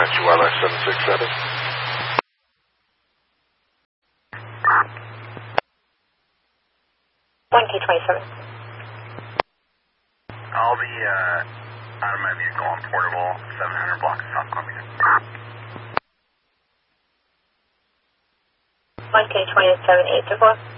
Apache Wildlife 767. I'll be out of my vehicle on Portable, 700 blocks of South Columbia. 1K27824.